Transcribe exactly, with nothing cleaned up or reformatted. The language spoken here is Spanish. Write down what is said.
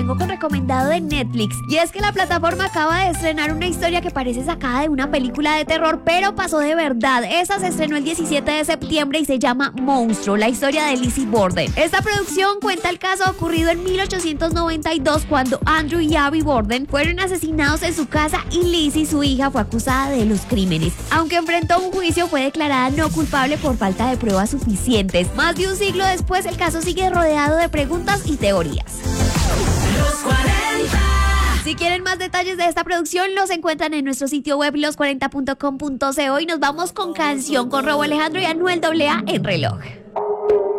vengo con recomendado de Netflix. Y es que la plataforma acaba de estrenar una historia que parece sacada de una película de terror, pero pasó de verdad. Esa se estrenó el diecisiete de septiembre y se llama Monstruo, la historia de Lizzie Borden. Esta producción cuenta el caso ocurrido en mil ochocientos noventa y dos cuando Andrew y Abby Borden fueron asesinados en su casa y Lizzie, su hija, fue acusada de los crímenes. Aunque enfrentó un juicio, fue declarada no culpable por falta de pruebas suficientes. Más de un siglo después, el caso sigue rodeado de preguntas y teorías. Los cuarenta. Si quieren más detalles de esta producción, los encuentran en nuestro sitio web los cuarenta punto com punto co y nos vamos con canción con Rauw Alejandro y Anuel doble A en Reloj.